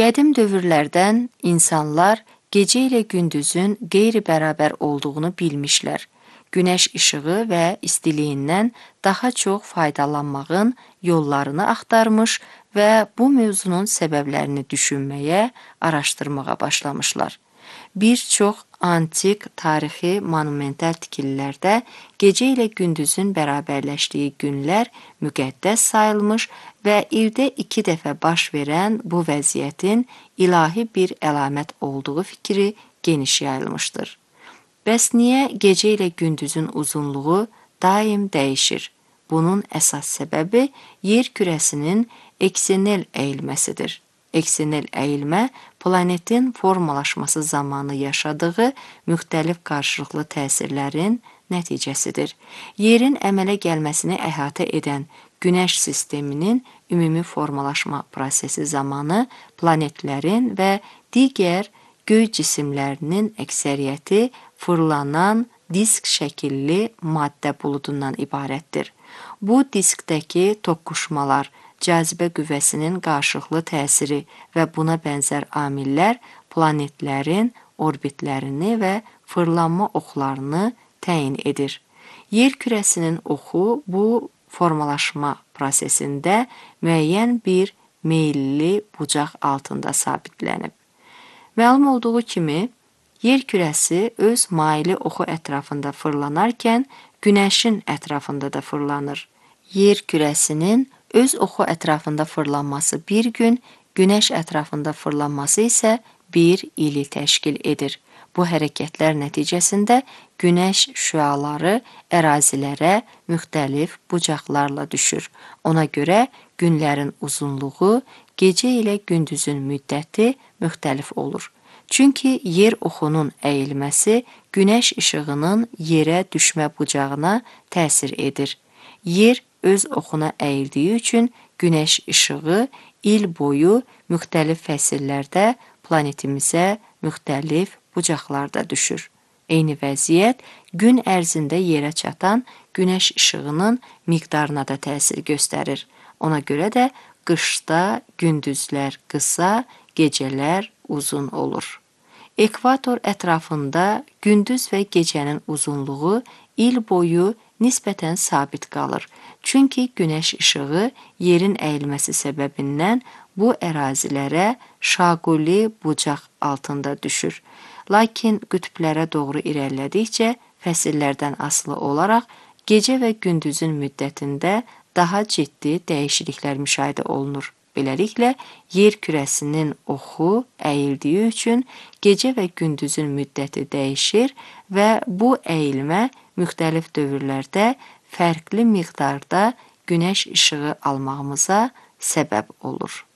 Qədim dövrlərdən insanlar gecə ilə gündüzün qeyri-bərabər olduğunu bilmişlər. Günəş işığı və istiliyindən daha çox faydalanmağın yollarını axtarmış və bu mövzunun səbəblərini düşünməyə, araşdırmağa başlamışlar. Bir çox antik tarixi monumental tikililərdə gecə ilə gündüzün bərabərləşdiyi günlər müqəddəs sayılmış və ildə 2 dəfə baş verən bu vəziyyətin ilahi bir əlamət olduğu fikri geniş yayılmışdır. Bəs niyə gecə ilə gündüzün uzunluğu daim dəyişir? Bunun əsas səbəbi yer kürəsinin eksenel əyilməsidir. Eksenel əyilmə planetin formalaşması zamanı yaşadığı müxtəlif qarşılıqlı təsirlərin nəticəsidir. Yerin əmələ gəlməsini əhatə edən Günəş sisteminin ümumi formalaşma prosesi zamanı planetlərin və digər göy cisimlərinin əksəriyyəti fırlanan disk şəkilli maddə buludundan ibarətdir. Bu diskdəki toqquşmalar, cazibə qüvvəsinin qarşılıqlı təsiri və buna bənzər amillər planetlərin orbitlərini və fırlanma oxlarını təyin edir. Yer kürəsinin oxu bu formalaşma prosesində müəyyən bir meyilli bucaq altında sabitlənib. Məlum olduğu kimi, yer kürəsi öz maili oxu ətrafında fırlanarkən Günəşin ətrafında da fırlanır. Yer kürəsinin öz oxu ətrafında fırlanması bir gün, Günəş ətrafında fırlanması isə bir ili təşkil edir. Bu hərəkətlər nəticəsində Günəş şüaları ərazilərə müxtəlif bucaqlarla düşür. Ona görə günlərin uzunluğu, gecə ilə gündüzün müddəti müxtəlif olur. Çünki yer oxunun əyilməsi Günəş işığının yerə düşmə bucağına təsir edir. Yer öz oxuna əyildiyi üçün Günəş işığı il boyu müxtəlif fəsillərdə planetimizə müxtəlif bucaqlarda düşür. Eyni vəziyyət gün ərzində yerə çatan Günəş işığının miqdarına da təsir göstərir. Ona görə də qışda gündüzlər qısa, gecələr uzun olur. Ekvator ətrafında gündüz və gecənin uzunluğu il boyu nisbətən sabit qalır. Çünki Günəş işığı yerin əyilməsi səbəbindən bu ərazilərə şaquli bucaq altında düşür. Lakin qütblərə doğru irəlilədikcə fəsillərdən asılı olaraq gecə və gündüzün müddətində daha ciddi dəyişikliklər müşahidə olunur. Beləliklə, yer kürəsinin oxu əyildiyi üçün gecə və gündüzün müddəti dəyişir və bu əyilmə müxtəlif dövrlərdə fərqli miqdarda Günəş işığı almağımıza səbəb olur.